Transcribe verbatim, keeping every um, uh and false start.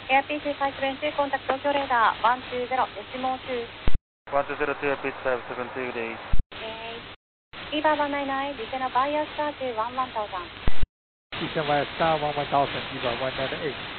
エアピーシーファイブセブンツーコンタクト東京レーダーワンツーゼロデシモツー。 ワンツーゼロツーエアピーシーファイブセブンツーでいい。 ビーバーワンナインナイン、リセナバイアスターツーワンワンタウザン。 December Star one one thousand, Viva one nine eight.